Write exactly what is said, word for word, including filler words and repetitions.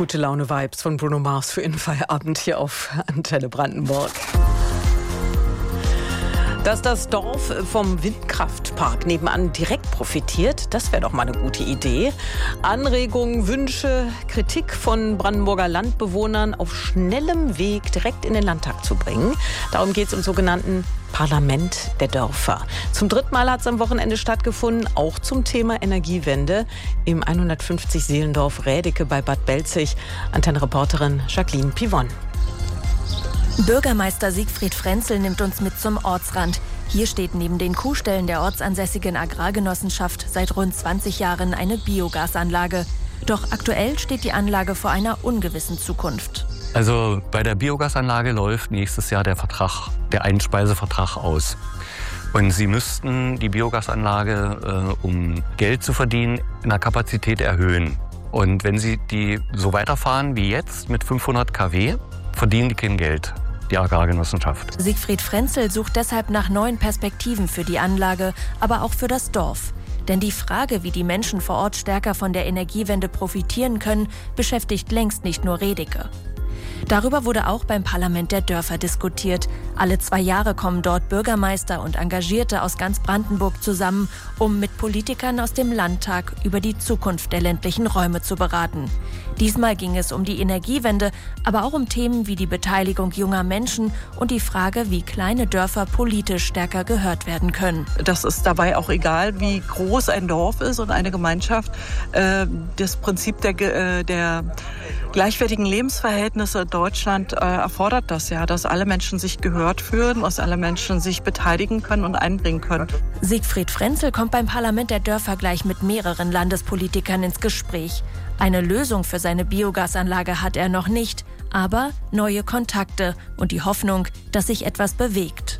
Gute Laune-Vibes von Bruno Mars für Innenfeierabend hier auf Antenne Brandenburg. Dass das Dorf vom Windkraftpark nebenan direkt profitiert, das wäre doch mal eine gute Idee. Anregungen, Wünsche, Kritik von Brandenburger Landbewohnern auf schnellem Weg direkt in den Landtag zu bringen. Darum geht es im sogenannten Parlament der Dörfer. Zum dritten Mal hat es am Wochenende stattgefunden, auch zum Thema Energiewende im hundertfünfzig Seelendorf Rädeke bei Bad Belzig. Antenne-Reporterin Jacqueline Pivon. Bürgermeister Siegfried Frenzel nimmt uns mit zum Ortsrand. Hier steht neben den Kuhställen der ortsansässigen Agrargenossenschaft seit rund zwanzig Jahren eine Biogasanlage. Doch aktuell steht die Anlage vor einer ungewissen Zukunft. Also bei der Biogasanlage läuft nächstes Jahr der Vertrag, der Einspeisevertrag aus. Und Sie müssten die Biogasanlage, äh, um Geld zu verdienen, in der Kapazität erhöhen. Und wenn Sie die so weiterfahren wie jetzt mit fünfhundert Kilowatt, verdienen die kein Geld, die Agrargenossenschaft. Siegfried Frenzel sucht deshalb nach neuen Perspektiven für die Anlage, aber auch für das Dorf. Denn die Frage, wie die Menschen vor Ort stärker von der Energiewende profitieren können, beschäftigt längst nicht nur Rädeke. Darüber wurde auch beim Parlament der Dörfer diskutiert. Alle zwei Jahre kommen dort Bürgermeister und Engagierte aus ganz Brandenburg zusammen, um mit Politikern aus dem Landtag über die Zukunft der ländlichen Räume zu beraten. Diesmal ging es um die Energiewende, aber auch um Themen wie die Beteiligung junger Menschen und die Frage, wie kleine Dörfer politisch stärker gehört werden können. Das ist dabei auch egal, wie groß ein Dorf ist und eine Gemeinschaft. Das Prinzip der, der gleichwertigen Lebensverhältnisse in Deutschland erfordert das ja, dass alle Menschen sich gehört fühlen, dass alle Menschen sich beteiligen können und einbringen können. Siegfried Frenzel kommt beim Parlament der Dörfer gleich mit mehreren Landespolitikern ins Gespräch. Eine Lösung für seine Biogasanlage hat er noch nicht, aber neue Kontakte und die Hoffnung, dass sich etwas bewegt.